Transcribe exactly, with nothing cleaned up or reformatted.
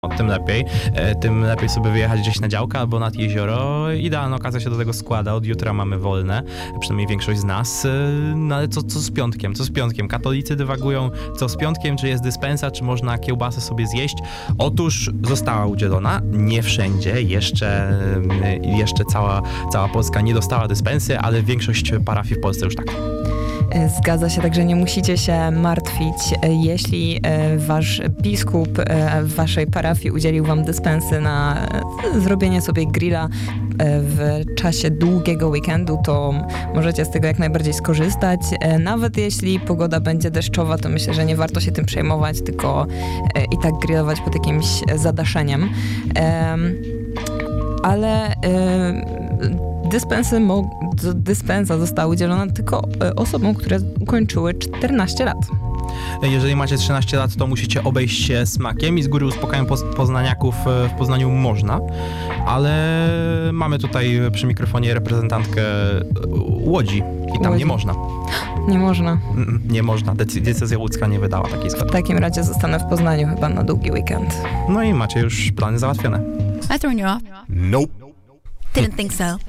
tym lepiej. E, tym lepiej sobie wyjechać gdzieś na działkę albo nad jezioro. Idealna okazja się do tego składa. Od jutra mamy wolne, przynajmniej większość z nas. E, no ale co, co z piątkiem? Co z piątkiem? Katolicy dywagują, co z piątkiem, czy jest dyspensa, czy można kiełbasę sobie zjeść. Otóż została udzielona, nie wszędzie, jeszcze, jeszcze cała, cała Polska nie dostała dyspensy, ale większość parafii w Polsce już tak. Zgadza się, także nie musicie się martwić, jeśli wasz biskup w waszej parafii udzielił wam dyspensy na zrobienie sobie grilla w czasie długiego weekendu, to możecie z tego jak najbardziej skorzystać. Nawet jeśli pogoda będzie deszczowa, to myślę, że nie warto się tym przejmować, tylko i tak grillować pod jakimś zadaszeniem. Ale Dyspensy mo- dyspensa została udzielona tylko osobom, które ukończyły czternaście lat. Jeżeli macie trzynaście lat, to musicie obejść się smakiem i z góry uspokajam poz- poznaniaków, w Poznaniu można, ale mamy tutaj przy mikrofonie reprezentantkę Łodzi i tam Łodzi. nie można. Nie można. Mm, Nie można, Decy- decyzja łódzka nie wydała takiej W zgody. takim razie zostanę w Poznaniu chyba na długi weekend. No i macie już plany załatwione. I thrown you off? Nope. Didn't think so.